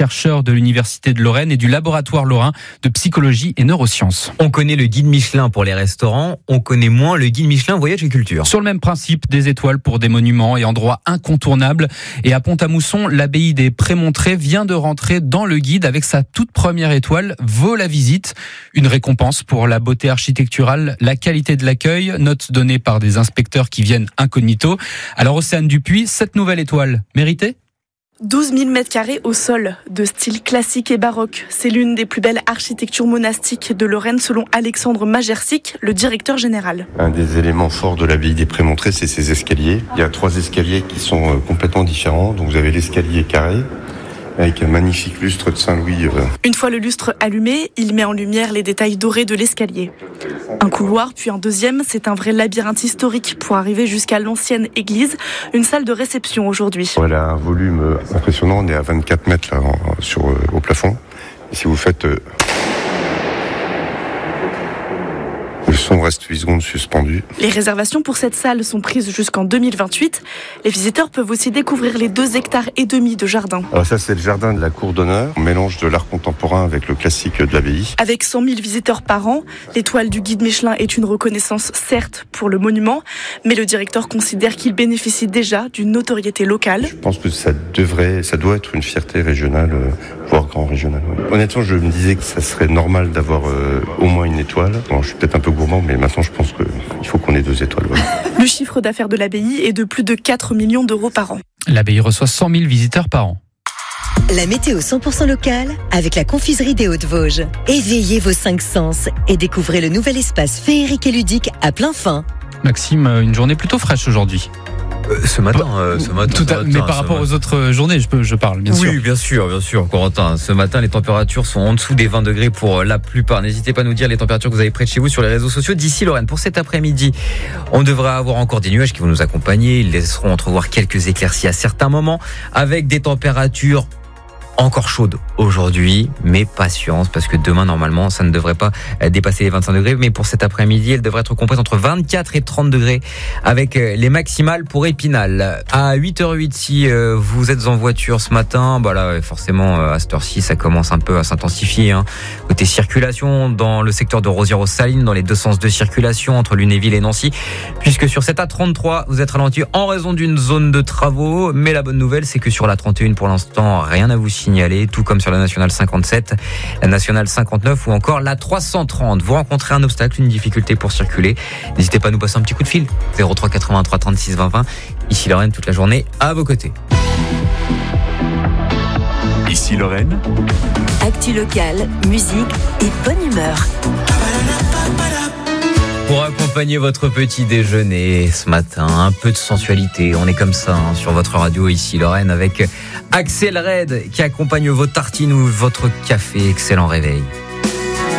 chercheurs de l'Université de Lorraine et du laboratoire lorrain de psychologie et neurosciences. On connaît le guide Michelin pour les restaurants, on connaît moins le guide Michelin voyage et culture. Sur le même principe, des étoiles pour des monuments et endroits incontournables. Et à Pont-à-Mousson, l'abbaye des Prémontrés vient de rentrer dans le guide avec sa toute première étoile, vaut la visite. Une récompense pour la beauté architecturale, la qualité de l'accueil, note donnée par des inspecteurs qui viennent incognito. Alors Océane Dupuis, cette nouvelle étoile, méritée ? 12 000 mètres carrés au sol, de style classique et baroque. C'est l'une des plus belles architectures monastiques de Lorraine selon Alexandre Majersic, le directeur général. Un des éléments forts de l'abbaye des Prémontrés, c'est ces escaliers. Il y a 3 escaliers qui sont complètement différents. Donc vous avez l'escalier carré, avec un magnifique lustre de Saint-Louis. Une fois le lustre allumé, il met en lumière les détails dorés de l'escalier. Un couloir, puis un deuxième, c'est un vrai labyrinthe historique pour arriver jusqu'à l'ancienne église, une salle de réception aujourd'hui. Elle a un volume impressionnant, on est à 24 mètres là, au plafond. Et si vous faites... Le son reste 8 secondes suspendu. Les réservations pour cette salle sont prises jusqu'en 2028. Les visiteurs peuvent aussi découvrir les 2,5 hectares de jardin. Alors ça, c'est le jardin de la cour d'honneur. On mélange de l'art contemporain avec le classique de l'abbaye. Avec 100 000 visiteurs par an, l'étoile du guide Michelin est une reconnaissance certes pour le monument, mais le directeur considère qu'il bénéficie déjà d'une notoriété locale. Je pense que ça doit être une fierté régionale, voire grand régional. Ouais. Honnêtement, je me disais que ça serait normal d'avoir au moins une étoile. Bon, je suis peut-être un peu gourmand, mais maintenant je pense qu'il faut qu'on ait 2 étoiles. Ouais. Le chiffre d'affaires de l'abbaye est de plus de 4 millions d'euros par an. L'abbaye reçoit 100 000 visiteurs par an. La météo 100% locale avec la confiserie des Hauts-de-Vosges. Éveillez vos 5 sens et découvrez le nouvel espace féerique et ludique à plein fin. Maxime, une journée plutôt fraîche aujourd'hui. Ce matin. Mais par rapport aux autres journées, je parle, bien sûr. Oui, bien sûr, Corentin. Ce matin, les températures sont en dessous des 20 degrés pour la plupart. N'hésitez pas à nous dire les températures que vous avez près de chez vous sur les réseaux sociaux. D'ici Lorraine, pour cet après-midi, on devrait avoir encore des nuages qui vont nous accompagner. Ils laisseront entrevoir quelques éclaircies à certains moments, avec des températures encore chaude aujourd'hui, mais patience, parce que demain, normalement, ça ne devrait pas dépasser les 25 degrés, mais pour cet après-midi, elle devrait être comprise entre 24 et 30 degrés, avec les maximales pour Épinal. À 8h08, si vous êtes en voiture ce matin, bah là, forcément, à cette heure-ci, ça commence un peu à s'intensifier, hein. Côté circulation, dans le secteur de Rosières-aux-Salines, dans les 2 sens de circulation, entre Lunéville et Nancy, puisque sur cette A33, vous êtes ralenti en raison d'une zone de travaux, mais la bonne nouvelle, c'est que sur la 31, pour l'instant, rien à vous signaler, tout comme sur la nationale 57, la nationale 59 ou encore la 330. Vous rencontrez un obstacle, une difficulté pour circuler, n'hésitez pas à nous passer un petit coup de fil. 03 83 36 20 20. Ici Lorraine, toute la journée à vos côtés. Ici Lorraine. Actu locale, musique et bonne humeur. Pour accompagner votre petit déjeuner ce matin, un peu de sensualité, on est comme ça sur votre radio ici Lorraine avec Axel Red qui accompagne vos tartines ou votre café. Excellent réveil.